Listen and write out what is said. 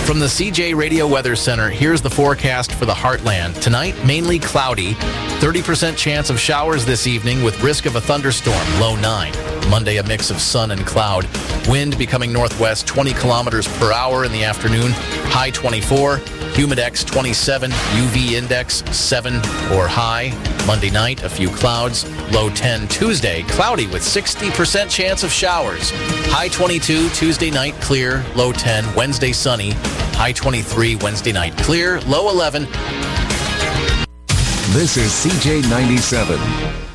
From the CJ Radio Weather Center, here's the forecast for the Heartland. Tonight, mainly cloudy. 30% chance of showers this evening with risk of a thunderstorm, low 9. Monday, a mix of sun and cloud. Wind becoming northwest 20 kilometers per hour in the afternoon, high 24. Humidex 27, UV index 7 or high. Monday night, a few clouds, low 10. Tuesday, cloudy with 60% chance of showers. High 22, Tuesday night clear, low 10. Wednesday sunny, high 23. Wednesday night clear, low 11. This is CJ 97.